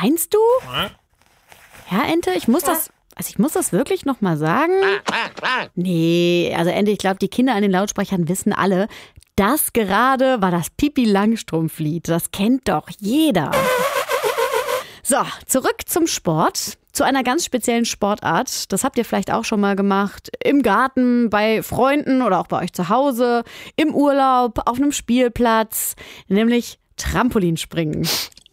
Meinst du? Ja, Ente, ich muss das wirklich nochmal sagen? Nee, also Ente, ich glaube, die Kinder an den Lautsprechern wissen alle, das gerade war das Pippi-Langstrumpf-Lied. Das kennt doch jeder. So, zurück zum Sport. Zu einer ganz speziellen Sportart. Das habt ihr vielleicht auch schon mal gemacht. Im Garten, bei Freunden oder auch bei euch zu Hause. Im Urlaub, auf einem Spielplatz. Nämlich Trampolinspringen.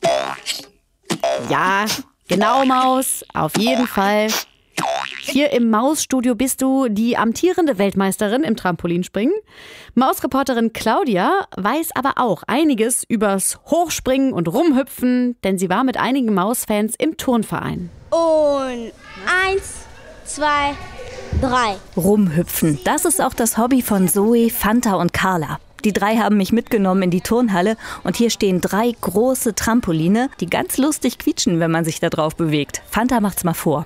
Ja, genau, Maus. Auf jeden Fall. Hier im Mausstudio bist du die amtierende Weltmeisterin im Trampolinspringen. Mausreporterin Claudia weiß aber auch einiges übers Hochspringen und Rumhüpfen, denn sie war mit einigen Mausfans im Turnverein. Und 1, 2, 3. Rumhüpfen, das ist auch das Hobby von Zoe, Fanta und Carla. Die 3 haben mich mitgenommen in die Turnhalle und hier stehen 3 große Trampoline, die ganz lustig quietschen, wenn man sich da drauf bewegt. Fanta macht's mal vor.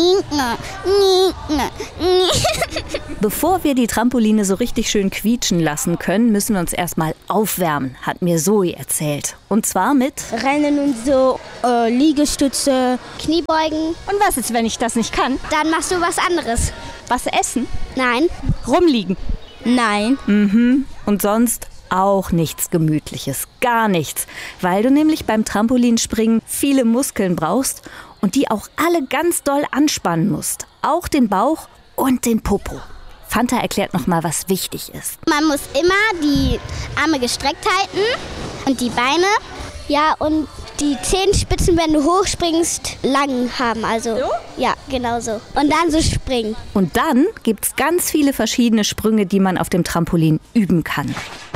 Bevor wir die Trampoline so richtig schön quietschen lassen können, müssen wir uns erstmal aufwärmen, hat mir Zoe erzählt. Und zwar mit Rennen und so, Liegestütze, Kniebeugen. Und was ist, wenn ich das nicht kann? Dann machst du was anderes. Was essen? Nein. Rumliegen? Nein. Und sonst auch nichts Gemütliches, gar nichts, weil du nämlich beim Trampolinspringen viele Muskeln brauchst und die auch alle ganz doll anspannen musst. Auch den Bauch und den Popo. Fanta erklärt nochmal, was wichtig ist. Man muss immer die Arme gestreckt halten und die Beine. Ja, und die Zehenspitzen, wenn du hochspringst, lang haben. Also, so? Ja, genau so. Und dann so springen. Und dann gibt's ganz viele verschiedene Sprünge, die man auf dem Trampolin üben kann.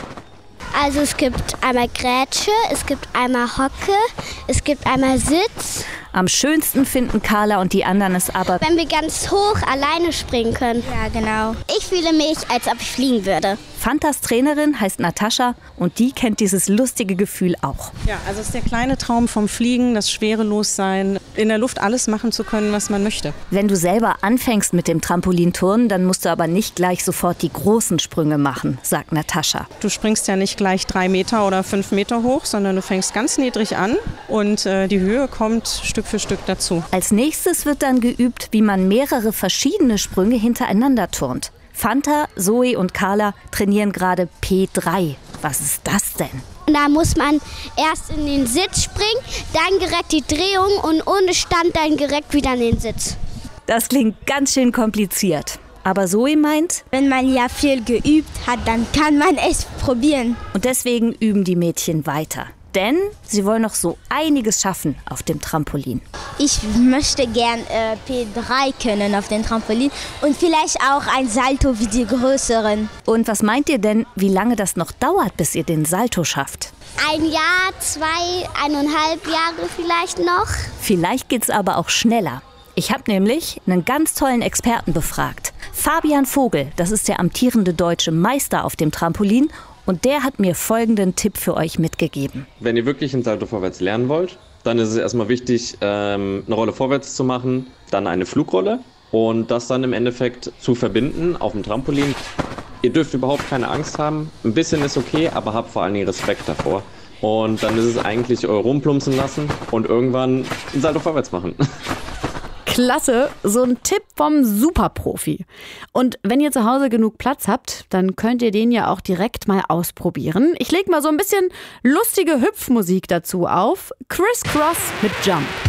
Also es gibt einmal Grätsche, es gibt einmal Hocke, es gibt einmal Sitz. Am schönsten finden Carla und die anderen es aber, wenn wir ganz hoch alleine springen können. Ja, genau. Ich fühle mich, als ob ich fliegen würde. Fantas Trainerin heißt Natascha und die kennt dieses lustige Gefühl auch. Ja, also es ist der kleine Traum vom Fliegen, das Schwerelossein, in der Luft alles machen zu können, was man möchte. Wenn du selber anfängst mit dem Trampolinturnen, dann musst du aber nicht gleich sofort die großen Sprünge machen, sagt Natascha. Du springst ja nicht gleich 3 Meter oder 5 Meter hoch, sondern du fängst ganz niedrig an und die Höhe kommt Stück für Stück dazu. Als nächstes wird dann geübt, wie man mehrere verschiedene Sprünge hintereinander turnt. Fanta, Zoe und Carla trainieren gerade P3. Was ist das denn? Da muss man erst in den Sitz springen, dann direkt die Drehung und ohne Stand dann direkt wieder in den Sitz. Das klingt ganz schön kompliziert. Aber Zoe meint, wenn man ja viel geübt hat, dann kann man es probieren. Und deswegen üben die Mädchen weiter. Denn sie wollen noch so einiges schaffen auf dem Trampolin. Ich möchte gern P3 können auf dem Trampolin und vielleicht auch ein Salto wie die größeren. Und was meint ihr denn, wie lange das noch dauert, bis ihr den Salto schafft? 1 Jahr, 2, 1,5 Jahre vielleicht noch. Vielleicht geht's aber auch schneller. Ich habe nämlich einen ganz tollen Experten befragt. Fabian Vogel, das ist der amtierende deutsche Meister auf dem Trampolin. Und der hat mir folgenden Tipp für euch mitgegeben. Wenn ihr wirklich einen Salto vorwärts lernen wollt, dann ist es erstmal wichtig, eine Rolle vorwärts zu machen, dann eine Flugrolle und das dann im Endeffekt zu verbinden auf dem Trampolin. Ihr dürft überhaupt keine Angst haben. Ein bisschen ist okay, aber habt vor allen Dingen Respekt davor. Und dann ist es eigentlich rumplumpsen lassen und irgendwann einen Salto vorwärts machen. Klasse, so ein Tipp vom Superprofi. Und wenn ihr zu Hause genug Platz habt, dann könnt ihr den ja auch direkt mal ausprobieren. Ich lege mal so ein bisschen lustige Hüpfmusik dazu auf. Criss Cross mit Jump.